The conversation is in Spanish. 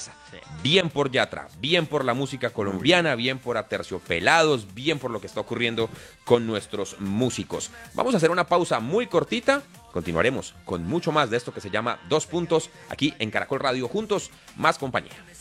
casa. Sí. Bien por Yatra, bien por la música colombiana, bien por Aterciopelados, bien por lo que está ocurriendo con nuestros músicos. Vamos a hacer una pausa muy cortita. Continuaremos con mucho más de esto que se llama Dos Puntos aquí en Caracol Radio. Juntos, más compañía.